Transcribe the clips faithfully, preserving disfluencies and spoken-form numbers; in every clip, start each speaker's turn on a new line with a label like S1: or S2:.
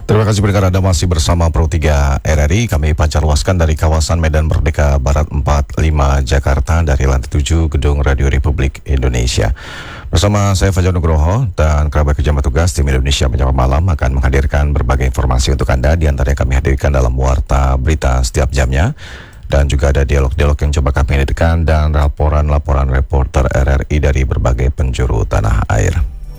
S1: Terima kasih pendengar, Anda masih bersama Pro tiga R R I. Kami pancar luaskan dari kawasan Medan Merdeka Barat empat puluh lima Jakarta dari lantai tujuh Gedung Radio Republik Indonesia. Bersama saya Fajar Nugroho dan kerabat kerja petugas tim Indonesia Menyapa Malam akan menghadirkan berbagai informasi untuk Anda. Di antaranya kami hadirkan dalam Warta Berita setiap jamnya. Dan juga ada dialog-dialog yang coba kami hadirkan dan laporan-laporan reporter R R I dari berbagai penjuru tanah air.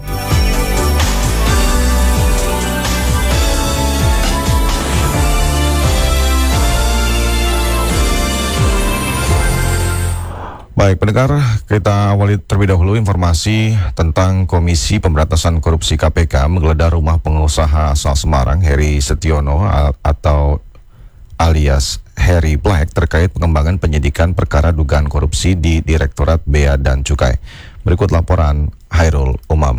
S1: Baik pendengar, kita awali terlebih dahulu informasi tentang Komisi Pemberantasan Korupsi K P K menggeledah rumah pengusaha asal Semarang Heri Setiono atau alias Harry Black terkait pengembangan penyidikan perkara dugaan korupsi di Direktorat Bea dan Cukai. Berikut laporan Hairul Umam.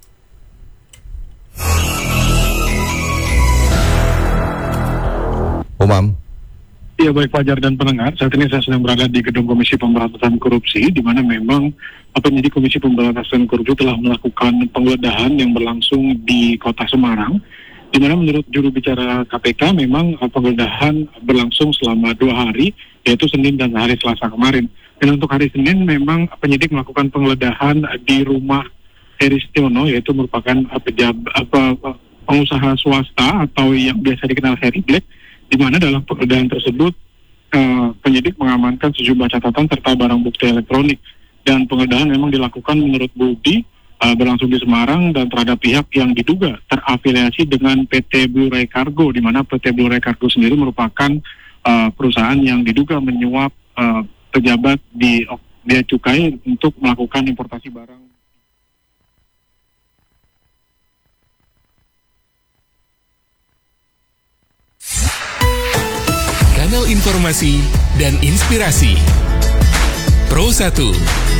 S1: Umam.
S2: Ya, baik Fajar dan pendengar, saat ini saya sedang berada di Gedung Komisi Pemberantasan Korupsi, di mana memang penyidik Komisi Pemberantasan Korupsi telah melakukan penggeledahan yang berlangsung di Kota Semarang, di mana menurut juru bicara K P K memang penggeledahan berlangsung selama dua hari, yaitu Senin dan hari Selasa kemarin. Dan untuk hari Senin memang penyidik melakukan penggeledahan di rumah Heri Setiono, yaitu merupakan pejabat apa, pengusaha swasta atau yang biasa dikenal Harry Black, di mana dalam penggeledahan tersebut uh, penyidik mengamankan sejumlah catatan serta barang bukti elektronik. Dan penggeledahan memang dilakukan menurut Budi uh, berlangsung di Semarang dan terhadap pihak yang diduga terafiliasi dengan P T Blue Ray Cargo, di mana P T Blue Ray Cargo sendiri merupakan uh, perusahaan yang diduga menyuap uh, pejabat di Bea Cukai untuk melakukan importasi barang.
S3: Kanal informasi dan inspirasi Pro satu.